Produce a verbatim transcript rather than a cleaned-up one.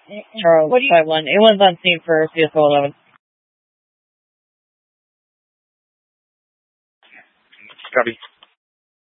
Charles five one. Anyone's on scene for C S O eleven. Copy.